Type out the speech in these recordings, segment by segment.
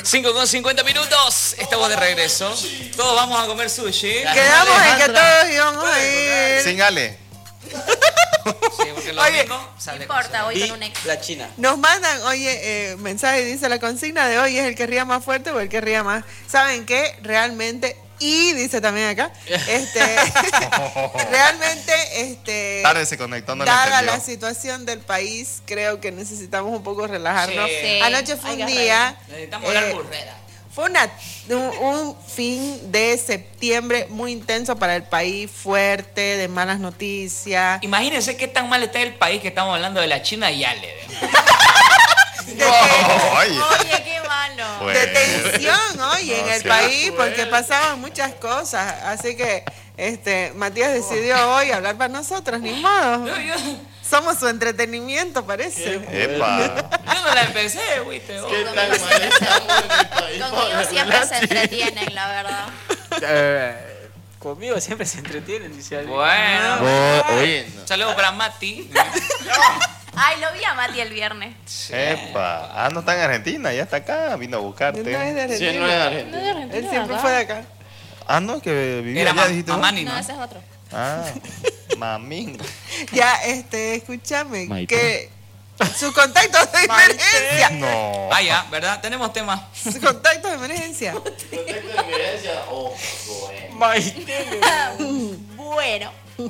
5:50. Estamos de regreso. Todos vamos a comer sushi. Quedamos en que todos íbamos a ir. Sin Ale. Sí, porque lo Oye, mismo sale No importa, voy con un ex. La China. Nos mandan, mensaje, dice la consigna de hoy es el que ría más fuerte o el que ría más. ¿Saben qué? Realmente, y dice también acá, realmente, Tarde se conectó, no lo dada entendió. la situación del país, creo que necesitamos un poco relajarnos. Sí. Anoche fue Hay un que día, Necesitamos hablar burrera. fue un fin de septiembre muy intenso para el país, fuerte, de malas noticias. Imagínense qué tan mal está el país que estamos hablando de la China y Ale. De Oye, Oye, qué malo. Pues, de tensión hoy en el sí. país porque pasaban muchas cosas, así que Matías decidió hoy hablar para nosotros, ni modo. Somos su entretenimiento, parece. Epa. Yo no la empecé, ¿viste? Sí, conmigo siempre se entretienen, la verdad. Conmigo siempre se entretienen, dice alguien. Bueno. Oye, no. Saludos para Mati. Ay, lo vi a Mati el viernes. Epa. Ah, no está en Argentina, ya está acá, vino a No es buscarte. de Argentina. Sí, no es Argentina. Él siempre fue de acá. Ah, no, que vivía Era allá, dijiste. ¿no? Mamani, No, ¿no? ese es otro. Ah, mamín. Ya, escúchame, Maite. que su contacto de emergencia. No. Ah, ya, ¿verdad? Tenemos tema. Su contacto de emergencia. Bueno.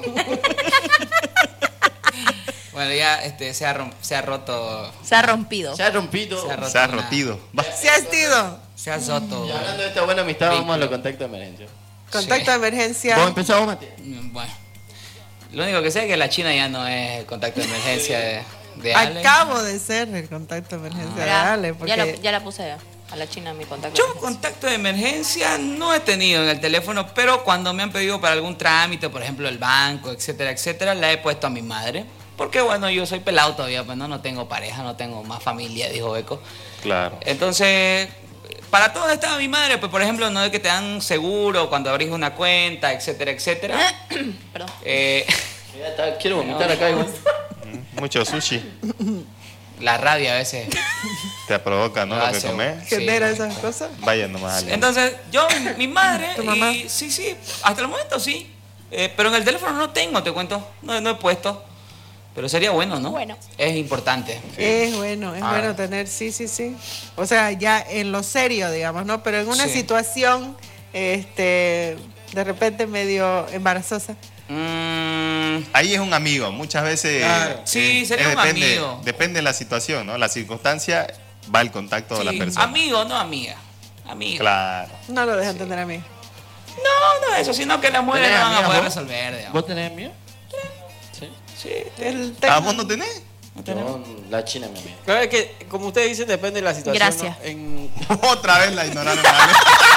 Bueno, ya se ha roto. Se ha rompido. Se ha rompido. Se ha una- rotido. Va. Se ha sido. Se ha roto. Y hablando de esta buena amistad, vamos a los contactos de emergencia. Contacto de emergencia. ¿Vos empezamos, Matías? Bueno. Lo único que sé es que la China ya no es el contacto de emergencia de Ale. Acabo de ser el contacto de emergencia de Mirá, Ale. Porque ya la puse a la China en mi contacto. Yo contacto de emergencia no he tenido en el teléfono, pero cuando me han pedido para algún trámite, por ejemplo el banco, etcétera, etcétera, la he puesto a mi madre. Porque bueno, yo soy pelado todavía, pues no tengo pareja, no tengo más familia, dijo Beco. Claro. Entonces, para todo estaba mi madre, pues por ejemplo, no es que te dan seguro cuando abrís una cuenta, etcétera, etcétera. Perdón. Quiero vomitar acá igual. Mucho sushi. La radio a veces Te provoca, ¿no? Lo que hace- comes. genera sí. esas cosas. Vaya nomás, Ale. Entonces, yo, mi madre, ¿Tu mamá? y sí, hasta el momento sí. Pero en el teléfono no tengo, te cuento. No he puesto. Pero sería bueno, ¿no? Bueno. Es importante. Es bueno tener, sí. O sea, ya en lo serio, digamos, ¿no? Pero en una Sí. situación, de repente medio embarazosa. Ahí es un amigo. Muchas veces. Claro. Sí, sería un amigo. Depende de la situación, ¿no? La circunstancia va el contacto de la Sí, persona. amigo, no amiga. Amigo. Claro. No lo dejan tener a mí. No, eso, sino que las mujeres ¿Tenés no van a amigas poder vos? resolver, digamos. ¿Vos tenés mío? Sí. Sí, El ¿Ah, vos no tenés? Yo, la China, mi amiga. Claro, es que, como ustedes dicen, depende de la situación. Gracias. ¿no? En... Otra vez la ignoraron, Ale.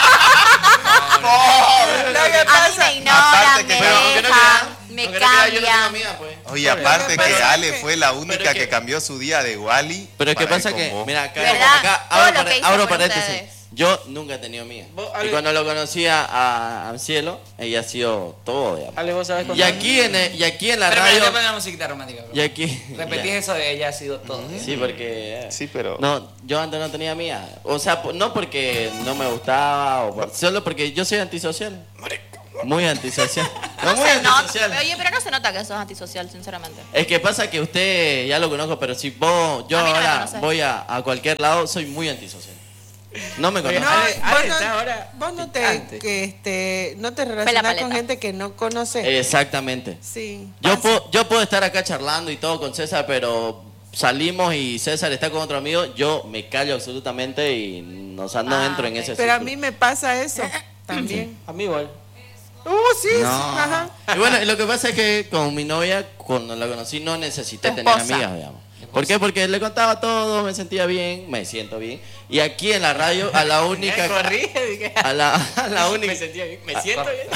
Lo que A mí pasa, me ignoran, aparte que- me pero aunque no dejan, crea- me aunque no crea, yo no tengo cambian. amiga, pues. Oye, aparte Lo que que pasa Ale es que- fue la única pero es que que- cambió su día de Wally. Pero es que para pasa ir que, con vos. mira, acá, ¿Verdad? acá Todo abro, lo que hice abro por paréntesis. ustedes. Yo nunca he tenido amiga. Vos, Y Ale- cuando lo conocía a Cielo, ella ha sido todo, digamos. Ale, vos sabés Y aquí en la Pero radio. te pones musiquita romántica, bro. Y aquí. Repetís ya. eso de ella ha sido todo. Sí, porque. Sí, pero. No, yo antes no tenía amiga. O sea, no porque no me gustaba, solo porque yo soy antisocial. Muy antisocial. No, muy Se nota. antisocial. Oye, pero no se nota que sos antisocial, sinceramente. Es que pasa que usted ya lo conozco, pero si vos, yo A mí no me ahora conoces. voy a cualquier lado, soy muy antisocial. No me no, conoces. vos no, está ahora vos no picante. no te relacionás paleta. con gente que no conoce. Exactamente. Sí. Yo puedo estar acá charlando y todo con César, pero salimos y César está con otro amigo, yo me callo absolutamente y no entro en ok. ese Pero a círculo. mí me pasa eso también. A mí igual. Sí, No. ajá. Y bueno, lo que pasa es que con mi novia, cuando la conocí, no necesité Tu tener esposa. amigas, digamos. ¿Por qué? Porque le contaba todo, me sentía bien, me siento bien. Y aquí en la radio, a la única... Corrige, dije. a la única... Me sentía bien. Me siento bien.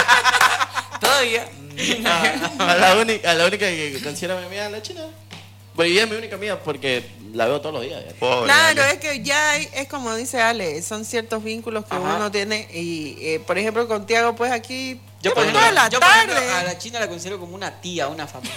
Todavía. a la única que considero mi amiga, la China. Pero ella es mi única amiga porque la veo todos los días. Ya. Pobre Claro, Ale. es que ya es como dice Ale, son ciertos vínculos que uno tiene y por ejemplo con Tiago pues aquí Yo, por toda la ejemplo, tarde. a la China la considero como una tía, una familia.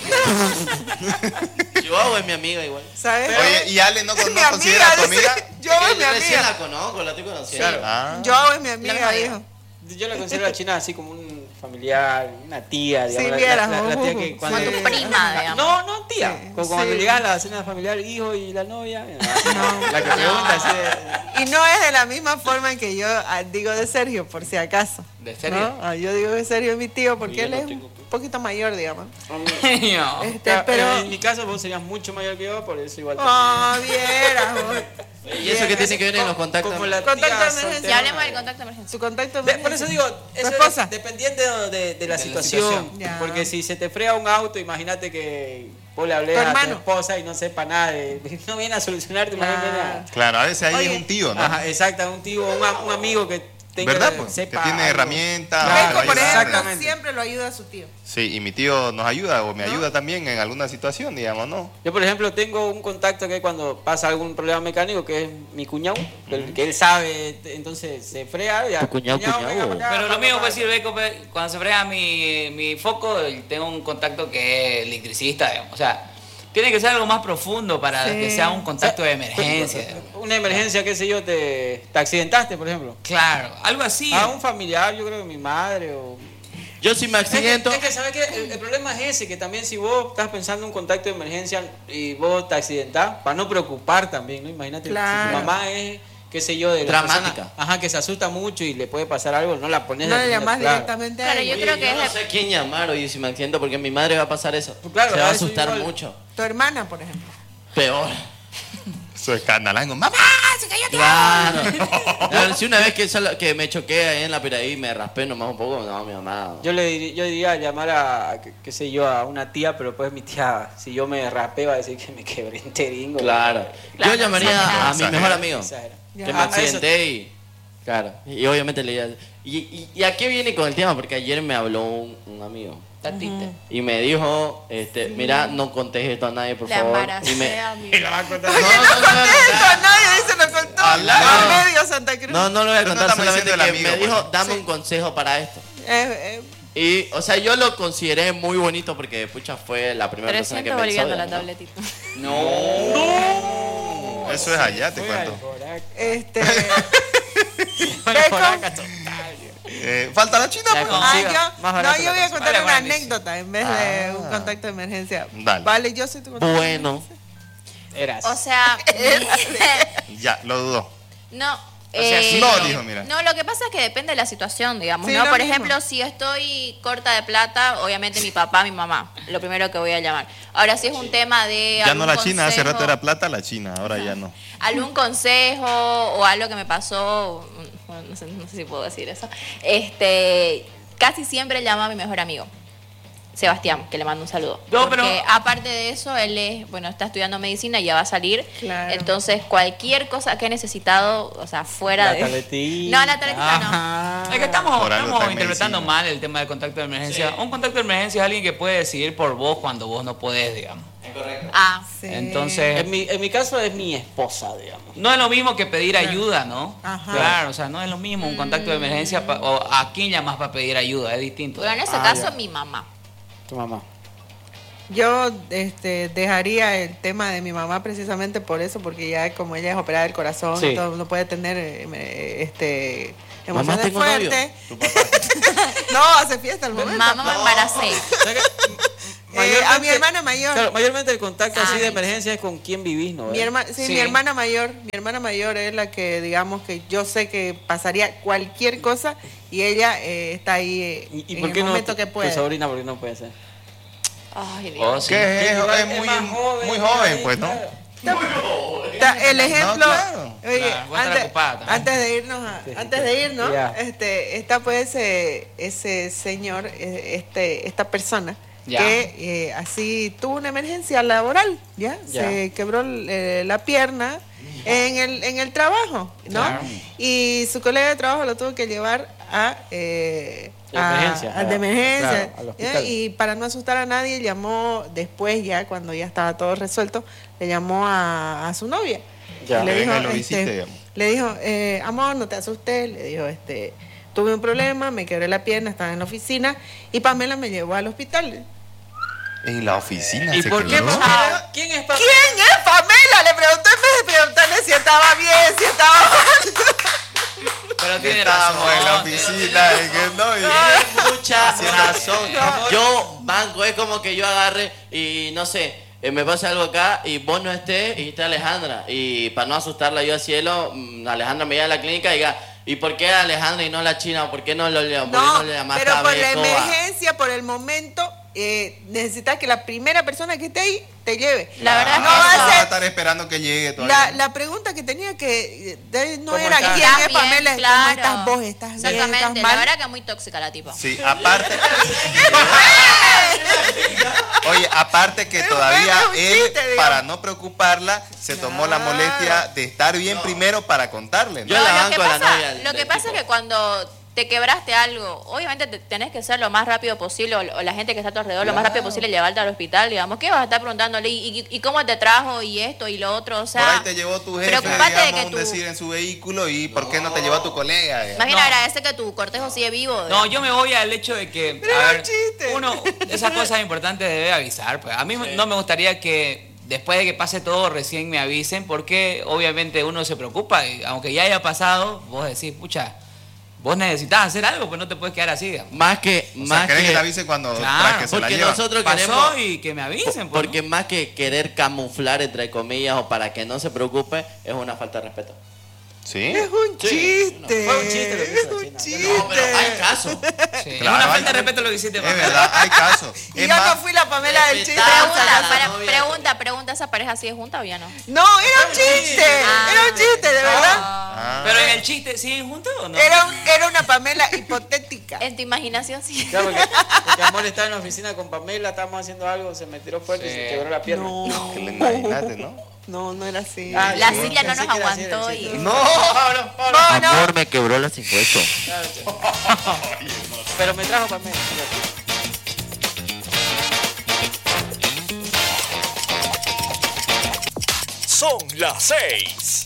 Chihuahua es mi amiga igual. ¿Sabes? Oye, ¿y Ale no, Es no mi considera a tu dice, amiga? yo es mi Yo recién amiga. la conozco, la estoy conociendo. Ah. Yo es mi Lo amiga, mismo digo. dijo. Yo la considero a la China así como un familiar, una tía, Sí, digamos. vieras, la tía ojo. que Como cuando... tu prima, digamos. No, tía. Sí, Cuando sí. llegas a la cena familiar, el hijo y la novia. La que pregunta así de... Y no es de la misma forma en que yo digo de Sergio, por si acaso. ¿De Sergio? ¿No? Yo digo de Sergio es mi tío porque Yo él no es tengo un poquito mayor, digamos. No. Pero... En mi caso vos serías mucho mayor que yo, por eso igual. Oh, vieras, vos. ¿Y eso qué tiene que ver en los contactos? Como la Contacto tía de emergencia. soltera. Ya hablemos del contacto de emergencia. Su contacto Por eso digo, eso esposa? es dependiendo de la situación. situación. Ya. Porque si se te frea un auto, imagínate que vos le hablé Tu a tu hermano. esposa y no sepa nada, no viene a solucionarte, más bien viene a... Claro, a veces ahí Oye. es un tío, ¿no? Ajá, exacto, un tío, un amigo que tenga, ¿Verdad? Pues? Que sepa tiene algo. herramientas. Claro, Beco, por ejemplo, exactamente. siempre lo ayuda a su tío. Sí, y mi tío nos ayuda o me ayuda también en alguna situación, digamos, ¿no? Yo, por ejemplo, tengo un contacto que cuando pasa algún problema mecánico, que es mi cuñado, que él sabe, entonces se frea. Ya, ¿Tu cuñado? venga para acá, Pero lo pa, mismo pa, puede pa. decir, Beco, cuando se frega mi foco, tengo un contacto que es electricista, digamos. O sea, tiene que ser algo más profundo para Sí. que sea un contacto de emergencia. digamos. Una emergencia, qué sé yo, te accidentaste, por ejemplo. Claro, algo así. A un familiar, yo creo que mi madre o... Yo si me accidento... Es que ¿sabes qué? El problema es ese, que también si vos estás pensando en un contacto de emergencia y vos te accidentás, para no preocupar también, ¿no? Imagínate, Claro. si tu mamá es, qué sé yo, de la Dramática. persona, ajá, que se asusta mucho y le puede pasar algo, no la pones No de le primera, llamas claro. directamente a Claro, él. yo creo que Yo es no de- sé quién llamar, oye, si me accidento, porque mi madre va a pasar eso. Claro, se va a eso asustar igual. mucho. Tu hermana, por ejemplo. Peor. Eso es escandalango. ¡Mamá! Claro. Claro, si una vez que me choqué ahí en la Piraí y me raspé nomás un poco, no, mi mamá. Yo diría llamar a, qué sé yo, a una tía, pero pues mi tía, si yo me rapé, va a decir que me quebré enteringo. Claro. Claro, Yo llamaría a mi exagera. mejor amigo. Exagera. Ya. Que me Ah, accidenté y... Claro. Y obviamente le diría... ¿Y a qué viene con el tema? Porque ayer me habló un amigo. Tatita. Y me dijo, mira, no contés esto a nadie, por La favor. embaracé Y me... a mi... Y la va a contar. No, no, no, Esto a nadie se lo contó. Habla. A medio Santa Cruz. no, no lo voy a Pero no contar, estamos solamente diciendo que el me amigo, dijo, pues. dame un consejo para esto. Eh, Y, o sea, yo lo consideré muy bonito porque, pucha, fue la primera persona que 300 pensó. bolivianos la digamos, tabletita. Eso es allá, te cuento. este. ¿Falta la china? La pues? consiga. Más No, barato yo la voy a cosa. contar Vale, una buenísimo. anécdota en vez de un contacto de emergencia. Dale. Vale, yo soy tu contacto. Bueno. Eras. O sea, Ya, lo dudó. no. sea, sí, No, no. dijo, mira. No, lo que pasa es que depende de la situación, digamos, Sí, ¿no? lo Por mismo. ejemplo, si estoy corta de plata, obviamente mi papá, mi mamá, lo primero que voy a llamar. Ahora, si es un tema de Ya no algún la china, hace consejo, rato era plata la china, ahora ya no. algún consejo o algo que me pasó, bueno, no sé si puedo decir eso, casi siempre llamo a mi mejor amigo. Sebastián, que le mando un saludo. No, Porque pero- aparte de eso, él está estudiando medicina y ya va a salir. Claro. Entonces, cualquier cosa que he necesitado, o sea, fuera La de... tabletita. No, la tabletita no. Ajá. Es que estamos Por algo está en interpretando medicina. mal el tema del contacto de emergencia. Un contacto de emergencia es alguien que puede decidir por vos cuando vos no podés, digamos. Ah, Sí. Entonces, En mi caso es mi esposa, digamos. no es lo mismo que pedir ayuda, ¿no? Ajá. Claro, o sea, no es lo mismo un contacto de emergencia o a quién llamas para pedir ayuda, es distinto. pero en ese Ah, caso, ya. mi mamá. Tu mamá. Yo dejaría el tema de mi mamá precisamente por eso, porque ya como ella es operada del corazón, Sí. no puede tener Mamá, emociones tengo novio. fuertes. No, hace fiesta al momento. Mamá me embaracé. A mi hermana mayor. Claro, mayormente el contacto así de Ay. emergencia es con quién vivís, ¿no? Sí, Sí. mi hermana mayor es la que, digamos, que yo sé que pasaría cualquier cosa y ella está ahí ¿Y en por el qué no momento tu, que tu puede. sobrina, por qué no puede ser? Ay, Dios. Oh, sí. Que es, Igual es muy, más joven, muy joven, pues, ¿no? Está el ejemplo, claro. oye, Claro, voy a estar ocupada también. antes de irnos, Ya. está pues ese señor, esta persona Ya. que así tuvo una emergencia laboral, ya, Ya. se quebró la pierna en el trabajo, ¿no? Claro. Y su colega de trabajo lo tuvo que llevar a al de emergencia. Claro, al hospital. Y para no asustar a nadie, llamó después, ya cuando ya estaba todo resuelto, le llamó a su novia. Ya. Y le dijo, Venga, lo visite, digamos. le dijo, amor, no te asustes, le dijo, tuve un problema, me quebré la pierna, estaba en la oficina y Pamela me llevó al hospital. En la oficina. ¿Y se por qué quebró. Pamela? ¿Quién es Pamela? ¿Quién es Pamela? Le pregunté en vez de preguntarle si estaba bien, si estaba mal. Pero tiene Estábamos razón. en la oficina. y que no, y- Tienes mucha razón. Yo, banco, es como que yo agarre y no sé, me pasa algo acá y vos no estés y está Alejandra. Y para no asustarla yo al cielo, Alejandra me lleva a la clínica y diga, ¿y por qué Alejandra y no la China? ¿Por qué no lo le llamaste pero a por la Beco? emergencia, por el momento, necesitas que la primera persona que esté ahí te lleve. La verdad no es que va vas a a ser. estar esperando que llegue todavía. La pregunta que tenía que no ¿Cómo era estás? quién ¿Estás es bien? Pamela, Claro. ¿cómo estás vos? ¿Estás bien? ¿Estás Exactamente, la mal? verdad que es muy tóxica la tipa. Sí, aparte. Oye, aparte que Es un todavía meme, un él, chiste, digamos. para no preocuparla, se tomó la Claro. molestia de estar bien primero para contarle, ¿no? Yo la lo que banco a la pasa, novia lo del que pasa es tipo. que cuando te quebraste algo, obviamente tenés que ser lo más rápido posible, o la gente que está a tu alrededor, lo más rápido posible, llevarte al hospital, digamos. ¿Qué vas a estar preguntándole? ¿Y cómo te trajo? Y esto y lo otro, o sea... Por ahí te llevó tu jefe, preocupate de digamos, que un tu... decir en su vehículo, y ¿por qué no te llevó a tu colega? Más bien No. agradece que tu cortejo sigue vivo. No, yo me voy al hecho de que, Pero a es un ver, chiste. uno, esas cosas importantes debe avisar. Pues. A mí no me gustaría que después de que pase todo recién me avisen, porque obviamente uno se preocupa, y aunque ya haya pasado, vos decís, pucha, vos necesitas hacer algo, pues no te puedes quedar así. Digamos. Más que... O sea, ¿querés que te avise cuando Claro, tras que se la porque lleva? nosotros Pasó queremos... y que me avisen. pues, Porque ¿no? más que querer camuflar, entre comillas, o para que no se preocupe, es una falta de respeto. ¿Sí? Es un chiste. Fue un chiste lo que hizo Es un la China. chiste. No, pero hay casos. Sí, es Claro, una hay- falta de respeto lo que hiciste. Es papá. verdad, hay casos. Y Es yo más, no fui la Pamela del chiste. Pregunta, ¿esa pareja sigue junta o ya no? No, era un chiste. Era un chiste, de verdad. ah, Pero en el chiste, ¿siguen juntos o no? Era una Pamela hipotética. En tu imaginación sí. Claro, porque amor estaba en la oficina con Pamela, estábamos haciendo algo, se me tiró fuerte y Sí. se quebró la pierna. No, que le imaginaste, ¿no? no era así. Ah, La sí, silla no pensé nos que era así, aguantó era chiste. y... No. No, me quebró las 50. Claro, sí. Pero me trajo Pamela. Son las 6.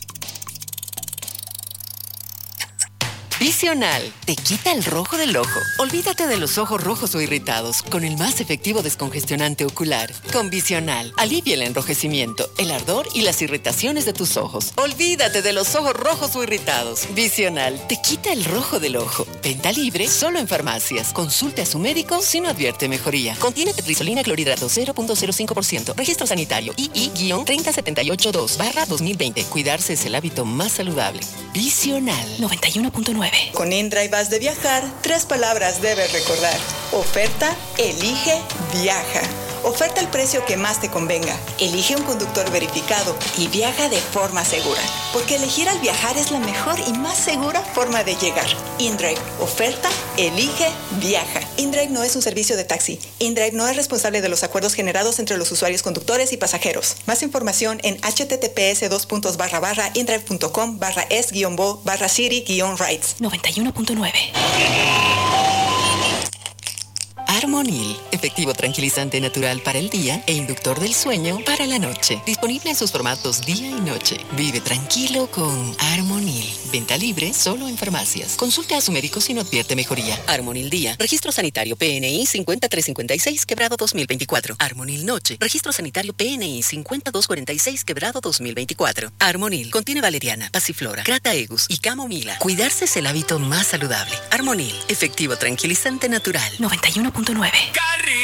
Visional te quita el rojo del ojo. Olvídate de los ojos rojos o irritados con el más efectivo descongestionante ocular. Con Visional, alivia el enrojecimiento, el ardor y las irritaciones de tus ojos. Olvídate de los ojos rojos o irritados. Visional te quita el rojo del ojo. Venta libre solo en farmacias. Consulte a su médico si no advierte mejoría. Contiene tetrisolina clorhidrato 0.05%. Registro sanitario II-30782/2020. Cuidarse es el hábito más saludable. Visional 91.9. Con InDrive vas de viajar, 3 palabras debes recordar. Oferta, elige, viaja. Oferta el precio que más te convenga. Elige un conductor verificado y viaja de forma segura. Porque elegir al viajar es la mejor y más segura forma de llegar. InDrive. Oferta, elige, viaja. InDrive no es un servicio de taxi. InDrive no es responsable de los acuerdos generados entre los usuarios conductores y pasajeros. Más información en https://indrive.com/es-bo/city-rides. 91.9. Armonil, efectivo tranquilizante natural para el día e inductor del sueño para la noche. Disponible en sus formatos día y noche. Vive tranquilo con Armonil. Venta libre solo en farmacias. Consulte a su médico si no advierte mejoría. Armonil Día. Registro sanitario PNI 5356/2024. Armonil Noche. Registro sanitario PNI 5246/2024. Armonil contiene valeriana, pasiflora, crataegus y camomila. Cuidarse es el hábito más saludable. Armonil, efectivo tranquilizante natural. 91.9.